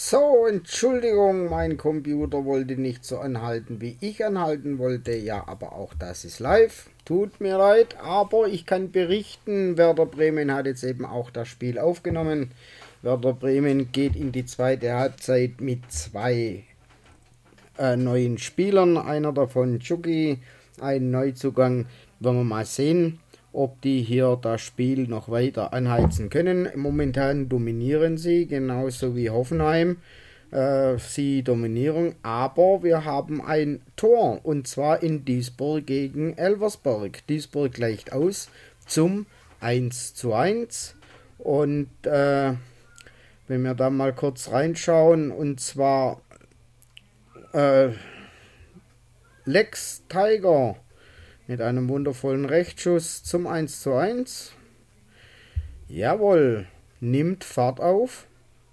So, Entschuldigung, mein Computer wollte nicht so anhalten, wie ich anhalten wollte. Ja, aber auch das ist live. Tut mir leid, aber ich kann berichten, Werder Bremen hat jetzt eben auch das Spiel aufgenommen. Werder Bremen geht in die zweite Halbzeit mit zwei neuen Spielern. Einer davon Chucky, ein Neuzugang. Wollen wir mal sehen, ob die hier das Spiel noch weiter anheizen können. Momentan dominieren sie, genauso wie Hoffenheim. Sie dominieren, aber wir haben ein Tor und zwar in Duisburg gegen Elversberg. Duisburg gleicht aus zum 1:1 und wenn wir da mal kurz reinschauen, und zwar äh, Lex Tiger mit einem wundervollen Rechtsschuss zum 1:1. Jawohl, nimmt Fahrt auf.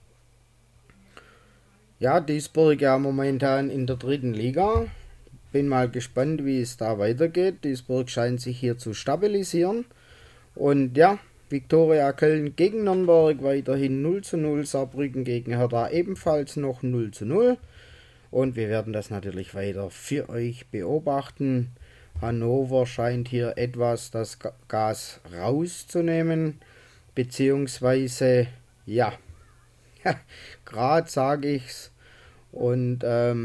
Ja, Duisburg ja momentan in der dritten Liga. Bin mal gespannt, wie es da weitergeht. Duisburg scheint sich hier zu stabilisieren. Und ja, Viktoria Köln gegen Nürnberg weiterhin 0:0. Saarbrücken gegen Hertha ebenfalls noch 0:0. Und wir werden das natürlich weiter für euch beobachten. Hannover scheint hier etwas das Gas rauszunehmen. Beziehungsweise, ja, gerade sage ich's. Und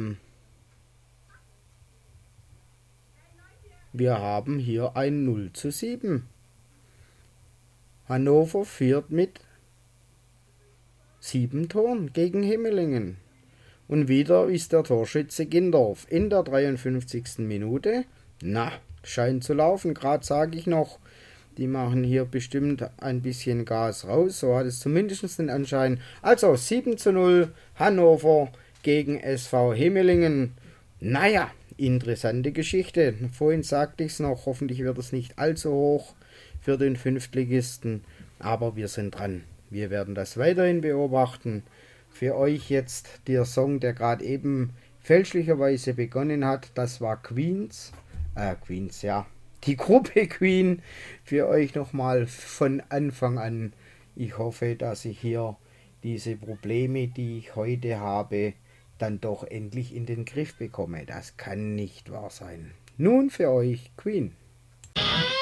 wir haben hier ein 0:7. Hannover führt mit 7 Toren gegen Himmelingen. Und wieder ist der Torschütze Gindorf in der 53. Minute. Na, scheint zu laufen, gerade sage ich noch. Die machen hier bestimmt ein bisschen Gas raus. So hat es zumindest den Anschein. Also 7:0 Hannover gegen SV Himmelingen. Naja, interessante Geschichte. Vorhin sagte ich es noch. Hoffentlich wird es nicht allzu hoch für den Fünftligisten. Aber wir sind dran. Wir werden das weiterhin beobachten. Für euch jetzt der Song, der gerade eben fälschlicherweise begonnen hat. Das war Queens. Queens, ja. Die Gruppe Queen für euch nochmal von Anfang an. Ich hoffe, dass ich hier diese Probleme, die ich heute habe, dann doch endlich in den Griff bekomme. Das kann nicht wahr sein. Nun für euch Queen.